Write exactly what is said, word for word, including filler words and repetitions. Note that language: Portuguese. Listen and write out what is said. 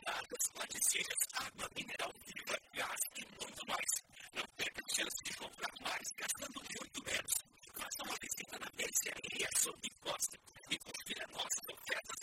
geladas, laticínios, água mineral viva, gás e muito mais. Não perca a chance de comprar mais gastando muito menos. Faça uma visita na mercearia Sob Costa e confira nossas ofertas